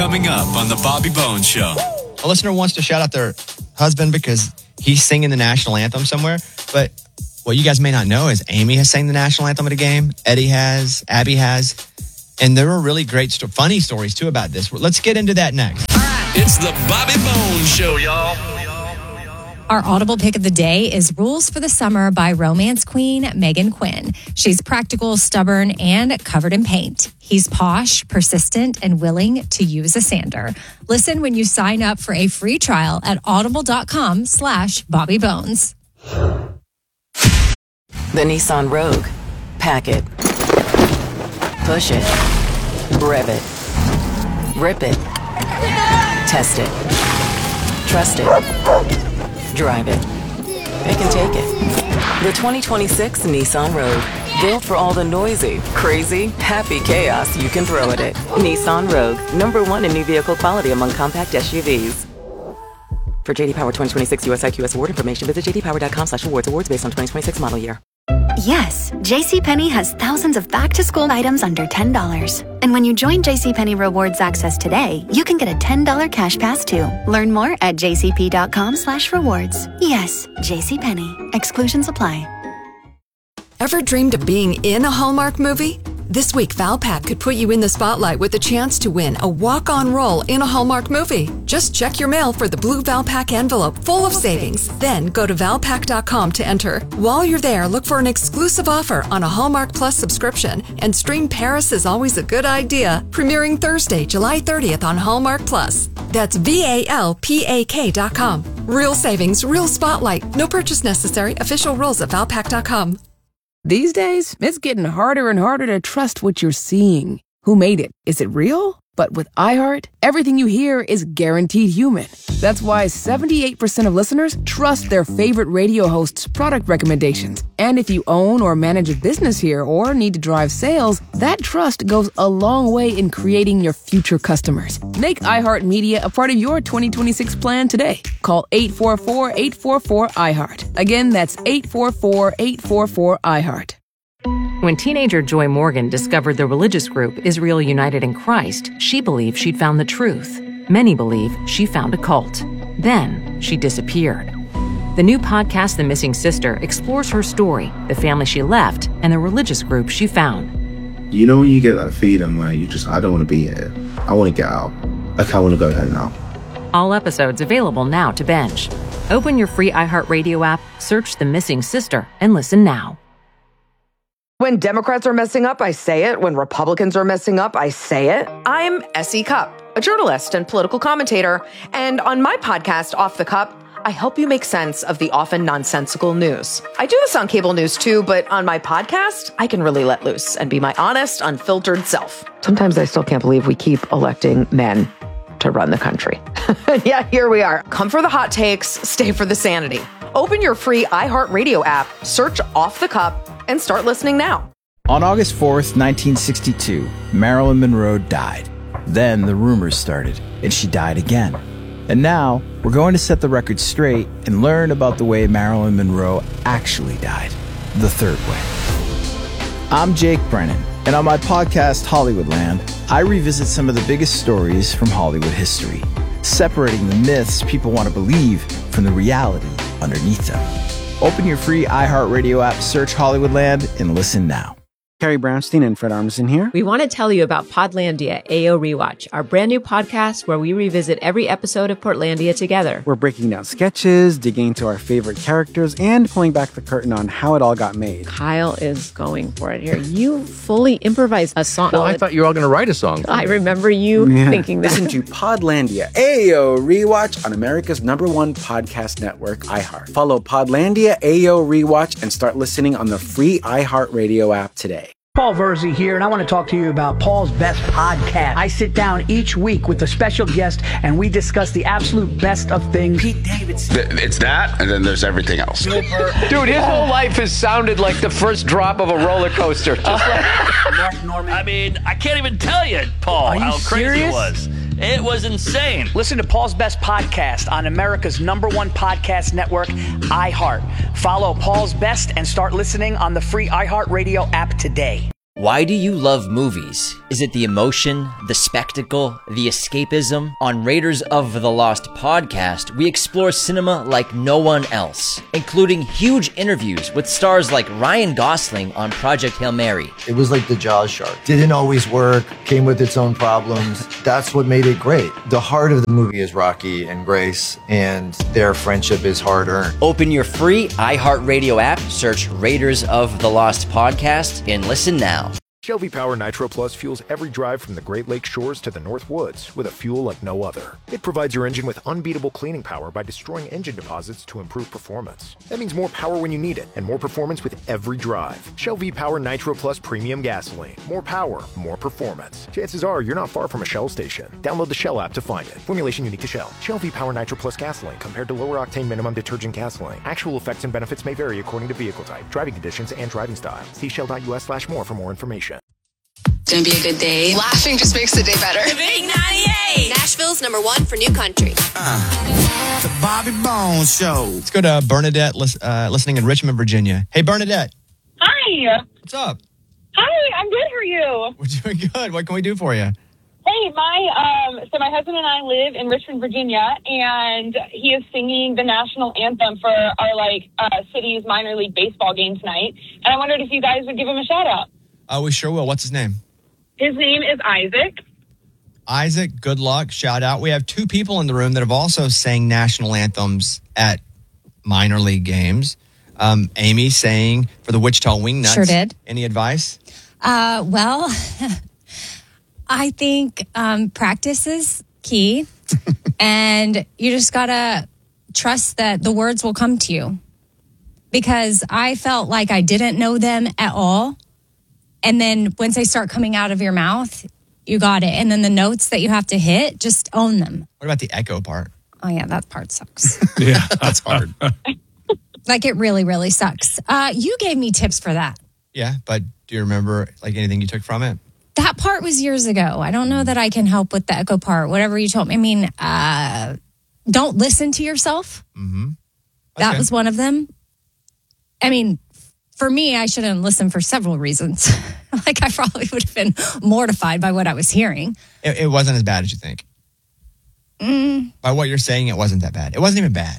coming up on The Bobby Bones Show. A listener wants to shout out their husband because he's singing the national anthem somewhere. But what you guys may not know is Amy has sang the national anthem at a game. Eddie has. Abby has. And there were really great, funny stories, too, about this. Let's get into that next. It's The Bobby Bones Show, y'all. Our Audible pick of the day is Rules for the Summer by romance queen Megan Quinn. She's practical, stubborn, and covered in paint. He's posh, persistent, and willing to use a sander. Listen when you sign up for a free trial at audible.com/BobbyBones. The Nissan Rogue. Pack it. Push it. Rev it. Rip it. Test it. Trust it. Drive it. It can take it. The 2026 Nissan Rogue. Built for all the noisy, crazy, happy chaos you can throw at it. Nissan Rogue. #1 in new vehicle quality among compact SUVs. For JD Power 2026 US IQS award information, visit jdpower.com/awards. Awards based on 2026 model year. Yes, JCPenney has thousands of back-to-school items under $10. And when you join JCPenney Rewards Access today, you can get a $10 cash pass too. Learn more at jcp.com/rewards. Yes, JCPenney. Exclusions apply. Ever dreamed of being in a Hallmark movie? This week, Valpak could put you in the spotlight with a chance to win a walk-on role in a Hallmark movie. Just check your mail for the blue Valpak envelope full of savings. Then go to Valpak.com to enter. While you're there, look for an exclusive offer on a Hallmark Plus subscription and stream Paris is Always a Good Idea, premiering Thursday, July 30th on Hallmark Plus. That's VALPAK.com. Real savings, real spotlight. No purchase necessary. Official rules at Valpak.com. These days, it's getting harder and harder to trust what you're seeing. Who made it? Is it real? But with iHeart, everything you hear is guaranteed human. That's why 78% of listeners trust their favorite radio hosts' product recommendations. And if you own or manage a business here or need to drive sales, that trust goes a long way in creating your future customers. Make iHeartMedia a part of your 2026 plan today. Call 844-844-iHeart. Again, that's 844-844-iHeart. When teenager Joy Morgan discovered the religious group Israel United in Christ, she believed she'd found the truth. Many believe she found a cult. Then she disappeared. The new podcast, The Missing Sister, explores her story, the family she left, and the religious group she found. You know when you get that feeling where I don't want to be here. I want to get out. Like I want to go home now. All episodes available now to binge. Open your free iHeartRadio app, search The Missing Sister, and listen now. When Democrats are messing up, I say it. When Republicans are messing up, I say it. I'm S.E. Cupp, a journalist and political commentator. And on my podcast, Off the Cup, I help you make sense of the often nonsensical news. I do this on cable news too, but on my podcast, I can really let loose and be my honest, unfiltered self. Sometimes I still can't believe we keep electing men to run the country. Yeah, here we are. Come for the hot takes, stay for the sanity. Open your free iHeartRadio app, search Off the Cup, and start listening now. On August 4th, 1962, Marilyn Monroe died. Then the rumors started, and she died again. And now, we're going to set the record straight and learn about the way Marilyn Monroe actually died, the third way. I'm Jake Brennan, and on my podcast, Hollywoodland, I revisit some of the biggest stories from Hollywood history, separating the myths people want to believe from the reality underneath them. Open your free iHeartRadio app, search Hollywoodland, and listen now. Carrie Brownstein and Fred Armisen here. We want to tell you about Podlandia AO Rewatch, our brand new podcast where we revisit every episode of Portlandia together. We're breaking down sketches, digging into our favorite characters, and pulling back the curtain on how it all got made. Kyle is going for it here. You fully improvised a song. Well, I thought you were all going to write a song. I remember you thinking that. Listen to Podlandia AO Rewatch on America's #1 podcast network, iHeart. Follow Podlandia AO Rewatch and start listening on the free iHeartRadio app today. Paul Verzi here, and I want to talk to you about Paul's Best Podcast. I sit down each week with a special guest, and we discuss the absolute best of things. Pete Davidson. It's that, and then there's everything else. Dude, his whole life has sounded like the first drop of a roller coaster. Just like Mark Norman. I mean, I can't even tell you, Paul, how crazy it was. It was insane. Listen to Paul's Best Podcast on America's #1 podcast network, iHeart. Follow Paul's Best and start listening on the free iHeartRadio app today. Why do you love movies? Is it the emotion, the spectacle, the escapism? On Raiders of the Lost podcast, we explore cinema like no one else, including huge interviews with stars like Ryan Gosling on Project Hail Mary. It was like the Jaws shark. Didn't always work, came with its own problems. That's what made it great. The heart of the movie is Rocky and Grace, and their friendship is hard-earned. Open your free iHeartRadio app, search Raiders of the Lost podcast, and listen now. Shell V-Power Nitro Plus fuels every drive from the Great Lakes shores to the North Woods with a fuel like no other. It provides your engine with unbeatable cleaning power by destroying engine deposits to improve performance. That means more power when you need it and more performance with every drive. Shell V-Power Nitro Plus Premium Gasoline. More power, more performance. Chances are you're not far from a Shell station. Download the Shell app to find it. Formulation unique to Shell. Shell V-Power Nitro Plus Gasoline compared to lower octane minimum detergent gasoline. Actual effects and benefits may vary according to vehicle type, driving conditions, and driving style. See shell.us/more for more information. It's gonna be a good day. Laughing just makes the day better. The Big 98! Nashville's #1 for new country. The Bobby Bones Show. Let's go to Bernadette listening in Richmond, Virginia. Hey, Bernadette. Hi. What's up? Hi, I'm good. How are you? We're doing good. What can we do for you? Hey, my husband and I live in Richmond, Virginia, and he is singing the national anthem for our city's minor league baseball game tonight. And I wondered if you guys would give him a shout out. We sure will. What's his name? His name is Isaac. Isaac, good luck. Shout out. We have two people in the room that have also sang national anthems at minor league games. Amy sang for the Wichita Wingnuts. Sure did. Any advice? Well, I think practice is key. And you just got to trust that the words will come to you. Because I felt like I didn't know them at all. And then once they start coming out of your mouth, you got it. And then the notes that you have to hit, just own them. What about the echo part? Oh, yeah, that part sucks. Yeah, that's hard. Like, it really, really sucks. You gave me tips for that. Yeah, but do you remember anything you took from it? That part was years ago. I don't know that I can help with the echo part, whatever you told me. I mean, don't listen to yourself. Mm-hmm. That was one of them. I mean, for me, I shouldn't listen for several reasons. I probably would have been mortified by what I was hearing. It wasn't as bad as you think. By what you're saying, it wasn't that bad. It wasn't even bad.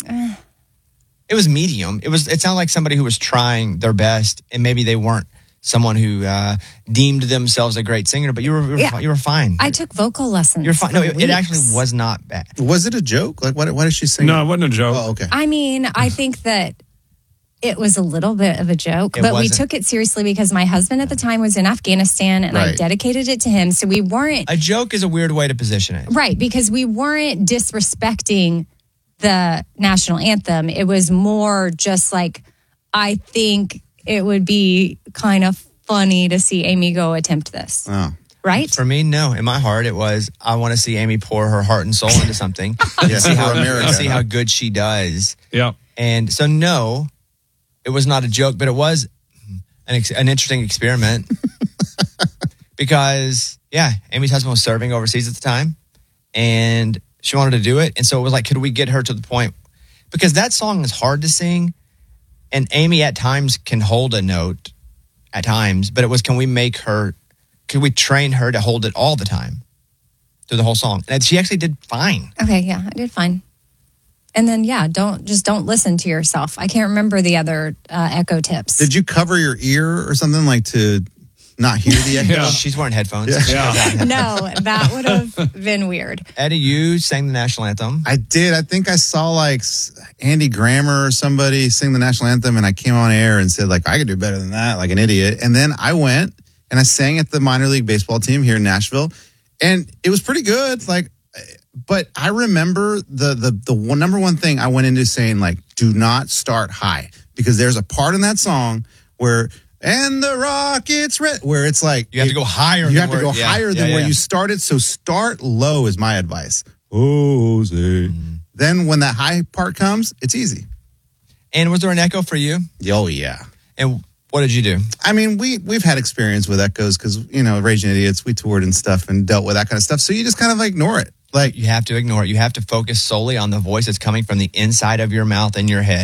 It was medium. It sounded like somebody who was trying their best, and maybe they weren't someone who deemed themselves a great singer, but you were fine. I took vocal lessons. You're fine. No, it actually was not bad. Was it a joke? Like, why did she sing? No, it wasn't a joke. Oh, okay. I mean, I think that it was a little bit of a joke, but we took it seriously because my husband at the time was in Afghanistan and I dedicated it to him. So we weren't... A joke is a weird way to position it. Right, because we weren't disrespecting the national anthem. It was more just like, I think it would be kind of funny to see Amy go attempt this. Oh. Right? For me, no. In my heart, it was, I want to see Amy pour her heart and soul into something. See how good she does. Yeah. And so, no, it was not a joke, but it was an interesting experiment. Because, Amy's husband was serving overseas at the time, and she wanted to do it. And so it was like, could we get her to the point? Because that song is hard to sing, and Amy at times can hold a note at times, but it was, could we train her to hold it all the time through the whole song? And she actually did fine. Okay, yeah, I did fine. And then, don't listen to yourself. I can't remember the other echo tips. Did you cover your ear or something to not hear the echo? She's wearing headphones. Yeah. No, that would have been weird. Eddie, you sang the national anthem. I did. I think I saw Andy Grammer or somebody sing the national anthem, and I came on air and said I could do better than that, like an idiot. And then I went and I sang at the minor league baseball team here in Nashville, and it was pretty good. But I remember the number one thing I went into saying, do not start high, because there's a part in that song where, and the Rockets red, where it's you have to go higher. You have to go higher than where you started. So start low is my advice. Jose. Then when that high part comes, it's easy. And was there an echo for you? Oh, yeah. And what did you do? I mean, we've had experience with echoes because, Raging Idiots, we toured and stuff and dealt with that kind of stuff. So you just kind of ignore it. You have to ignore it. You have to focus solely on the voice that's coming from the inside of your mouth and your head.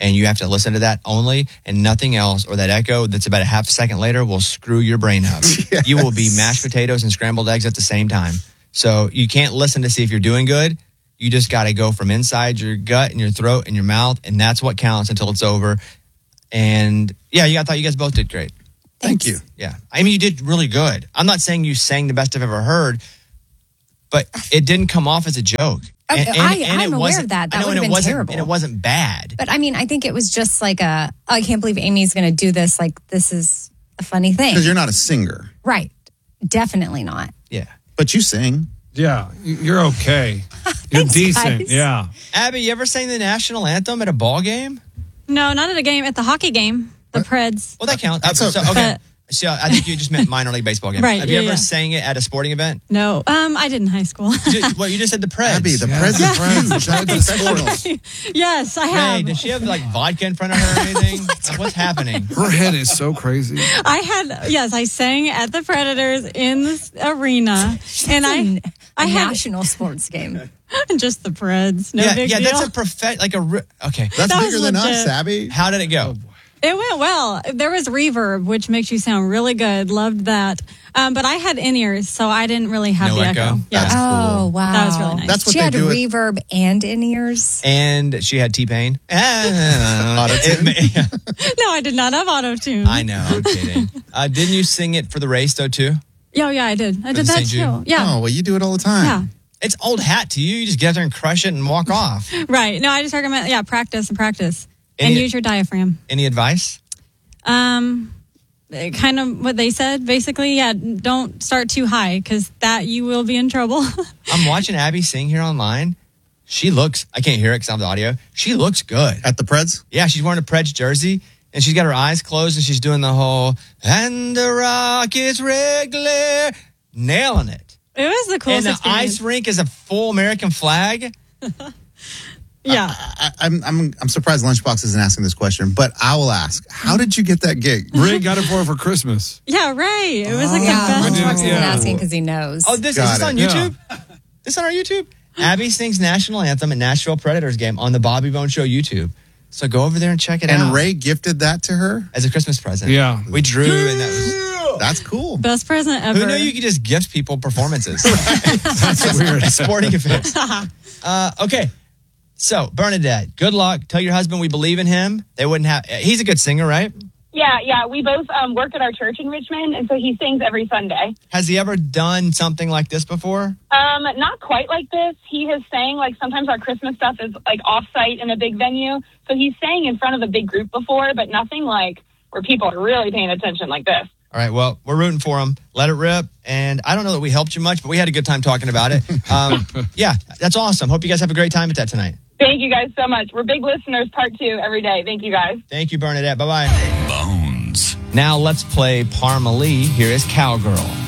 and you have to listen to that only and nothing else, or that echo that's about a half second later will screw your brain up. Yes. You will be mashed potatoes and scrambled eggs at the same time. So you can't listen to see if you're doing good. You just got to go from inside your gut and your throat and your mouth, and that's what counts until it's over. And yeah, I thought you guys both did great. Thank you. Yeah. I mean, you did really good. I'm not saying you sang the best I've ever heard, but it didn't come off as a joke. Okay, I'm it aware of that. That would have been terrible. And it wasn't bad. But I mean, I think it was just like I can't believe Amy's going to do this. Like, this is a funny thing. Because you're not a singer. Right. Definitely not. Yeah. But you sing. Yeah, you're okay. You're decent. guys. Yeah. Abby, you ever sang the national anthem at a ball game? No, not at a game. At the hockey game. The Preds. Well, that counts. Okay. So I think you just meant minor league baseball game. Right, Have you yeah, ever sang it at a sporting event? No. I did in high school. Well, you just said the Preds. Abby, the Preds are huge. Yes, I have. Hey, did she have like vodka in front of her or anything? What's happening? Her head is so crazy. I sang at the Predators in the arena. And I had national sports game. Just the Preds. No big deal. That's okay. That's That bigger was than us, legit. Abby. How did it go? It went well. There was reverb, which makes you sound really good. Loved that. But I had in-ears, so I didn't really have No the echo? Yeah. That's Oh, cool. wow. That was really nice. That's what She they had do. reverb and in-ears. And she had T-Pain. Auto-tune? No, I did not have auto-tune. I know. I'm kidding. Didn't you sing it for the race, though, too? Yeah, I did. I did the that St. Jude? too. Yeah. Oh, well, you do it all the time. Yeah. It's old hat to you. You just get out there and crush it and walk off. Right. No, I just recommend, practice and practice. Any- and use your diaphragm. Any advice? Kind of what they said, basically. Yeah, don't start too high because that you will be in trouble. I'm watching Abby sing here online. She looks, I can't hear it because I have the audio. She looks good. At the Preds? Yeah, she's wearing a Preds jersey and she's got her eyes closed and she's doing the whole, and the Rockets regular, nailing it. It was the coolest And the experience. ice rink is a full American flag. Yeah. I'm surprised Lunchbox isn't asking this question, but I will ask. How did you get that gig? Rick got it for her for Christmas. Yeah, right. It was like the Yeah, best. Lunchbox isn't asking because he knows. Oh, is this on YouTube? This on our YouTube? Abby sings national anthem at Nashville Predators game on the Bobby Bone Show YouTube. So go over there and check it out. And Ray gifted that to her? As a Christmas present. Yeah. We drew and that was... That's cool. Best present ever. Who knew you could just gift people performances? That's weird. Sporting events. Okay. So, Bernadette, good luck. Tell your husband we believe in him. They wouldn't have... He's a good singer, right? Yeah. We both work at our church in Richmond, and so he sings every Sunday. Has he ever done something like this before? Not quite like this. He has sang, like, sometimes our Christmas stuff is, like, off-site in a big venue. So he's sang in front of a big group before, but nothing, like, where people are really paying attention like this. All right, well, we're rooting for him. Let it rip. And I don't know that we helped you much, but we had a good time talking about it. Yeah, that's awesome. Hope you guys have a great time at that tonight. Thank you guys so much. We're big listeners, part 2, every day. Thank you guys. Thank you, Bernadette. Bye-bye. Bones. Now let's play Parmalee. Here is Cowgirl.